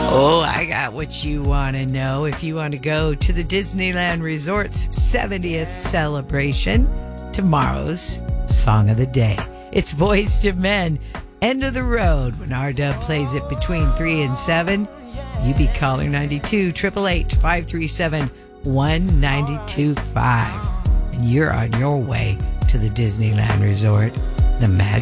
Oh, I got what you want to know. If you want to go to the Disneyland Resort's 70th celebration, tomorrow's Song of the Day. It's Boyz II Men, End of the Road. When R-Dub plays it between 3 and 7, you be caller 92 888 537 1925. And you're on your way to the Disneyland Resort, the magic.